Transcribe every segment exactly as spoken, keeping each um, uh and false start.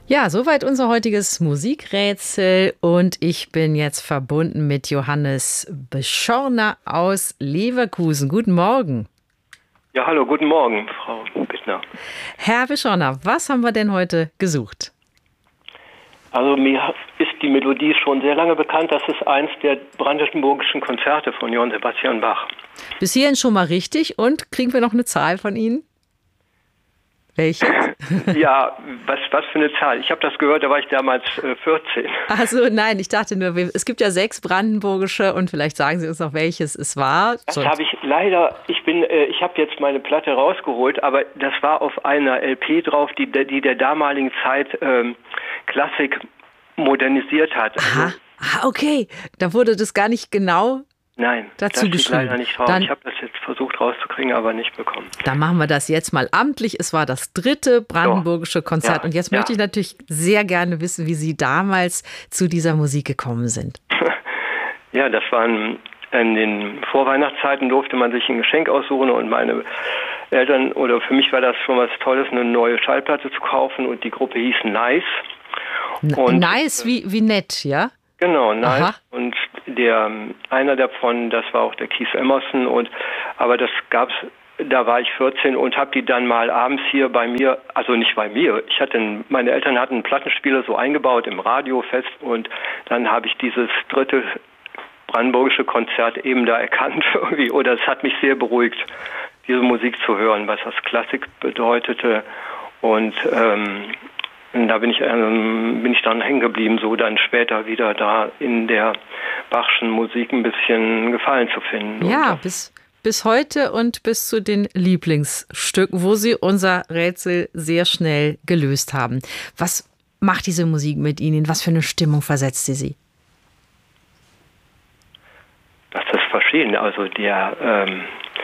Ja, soweit unser heutiges Musikrätsel und ich bin jetzt verbunden mit Johannes Beschorner aus Leverkusen. Guten Morgen. Ja, hallo, guten Morgen, Frau Bittner. Herr Beschorner, was haben wir denn heute gesucht? Also mir ist die Melodie schon sehr lange bekannt. Das ist eins der brandenburgischen Konzerte von Johann Sebastian Bach. Bis hierhin schon mal richtig und kriegen wir noch eine Zahl von Ihnen? Welche? Ja, was, was für eine Zahl? Ich habe das gehört, da war ich damals äh, vierzehn. Also nein, ich dachte nur, es gibt ja sechs brandenburgische und vielleicht sagen Sie uns noch, welches es war. Das habe ich leider, ich bin, äh, ich habe jetzt meine Platte rausgeholt, aber das war auf einer L P drauf, die, die der damaligen Zeit ähm, Klassik modernisiert hat. Aha, also, ah, okay, da wurde das gar nicht genau Nein, dazu das steht geschrieben. leider nicht drauf. Dann, ich habe das jetzt versucht rauszukriegen, aber nicht bekommen. Dann machen wir das jetzt mal amtlich. Es war das dritte brandenburgische Konzert. Ja, und jetzt ja. möchte ich natürlich sehr gerne wissen, wie Sie damals zu dieser Musik gekommen sind. Ja, das waren in den Vorweihnachtszeiten durfte man sich ein Geschenk aussuchen und meine Eltern, oder für mich war das schon was Tolles, eine neue Schallplatte zu kaufen und die Gruppe hieß Nice. Und nice, wie, wie nett, ja? Genau, Nice. Aha. Und der einer davon, das war auch der Keith Emerson. Und aber das gab's, da war ich vierzehn und habe die dann mal abends hier bei mir, also nicht bei mir. Ich hatte, einen, meine Eltern hatten einen Plattenspieler so eingebaut im Radio fest und dann habe ich dieses dritte brandenburgische Konzert eben da erkannt irgendwie. Oder es hat mich sehr beruhigt, diese Musik zu hören, was das Klassik bedeutete und ähm, da bin ich, ähm, bin ich dann hängen geblieben, so dann später wieder da in der Bachschen Musik ein bisschen Gefallen zu finden. Ja, und, bis, bis heute und bis zu den Lieblingsstücken, wo Sie unser Rätsel sehr schnell gelöst haben. Was macht diese Musik mit Ihnen? Was für eine Stimmung versetzt sie Sie? Das ist verschieden. Also der, ähm,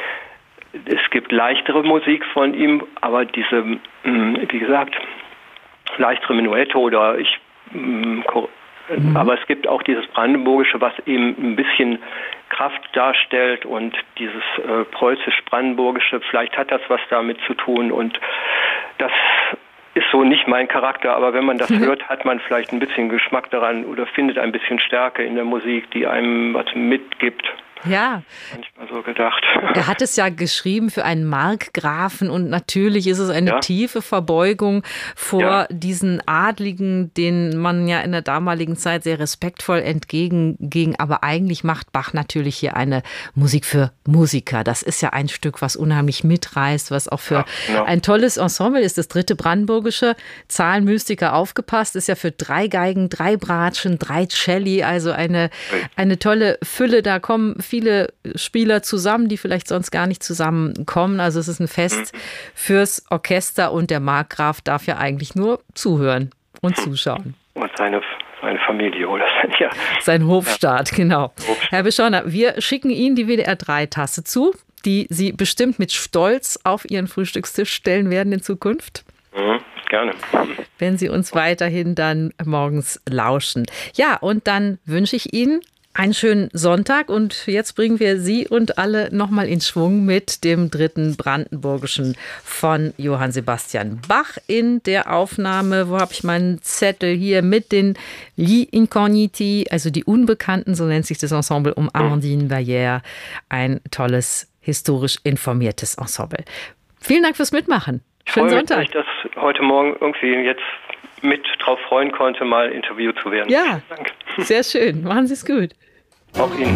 es gibt leichtere Musik von ihm, aber diese, mh, wie gesagt, leichtere Menuette oder ich, mh, mhm. aber es gibt auch dieses Brandenburgische, was eben ein bisschen Kraft darstellt und dieses äh, preußisch-brandenburgische, vielleicht hat das was damit zu tun und das ist so nicht mein Charakter, aber wenn man das hört, hat man vielleicht ein bisschen Geschmack daran oder findet ein bisschen Stärke in der Musik, die einem was mitgibt. Ja. Manchmal so gedacht. Er hat es ja geschrieben für einen Markgrafen und natürlich ist es eine ja. tiefe Verbeugung vor ja. diesen Adligen, denen man ja in der damaligen Zeit sehr respektvoll entgegenging. Aber eigentlich macht Bach natürlich hier eine Musik für Musiker. Das ist ja ein Stück, was unheimlich mitreißt, was auch für ja, genau. ein tolles Ensemble ist. Das dritte brandenburgische, Zahlenmystiker, aufgepasst, ist ja für drei Geigen, drei Bratschen, drei Celli, also eine, eine tolle Fülle. Da kommen viele Spieler zusammen, die vielleicht sonst gar nicht zusammenkommen. Also es ist ein Fest fürs Orchester und der Markgraf darf ja eigentlich nur zuhören und zuschauen. Und seine, seine Familie, oder? Ja. Sein Hofstaat, ja. genau. Hofstaat. Herr Beschorner, wir schicken Ihnen die W D R drei Tasse zu, die Sie bestimmt mit Stolz auf Ihren Frühstückstisch stellen werden in Zukunft. Mhm. Gerne. Wenn Sie uns weiterhin dann morgens lauschen. Ja, und dann wünsche ich Ihnen einen schönen Sonntag und jetzt bringen wir Sie und alle nochmal in Schwung mit dem dritten brandenburgischen von Johann Sebastian Bach in der Aufnahme. Wo habe ich meinen Zettel hier mit den Gli Incogniti, also die Unbekannten, so nennt sich das Ensemble um Amandine Bayer. Ein tolles, historisch informiertes Ensemble. Vielen Dank fürs Mitmachen. Schönen ich Sonntag. Mich, dass ich heute Morgen irgendwie jetzt mit drauf freuen konnte, mal interviewt zu werden. Ja, sehr schön. Machen Sie es gut. Auch Ihnen.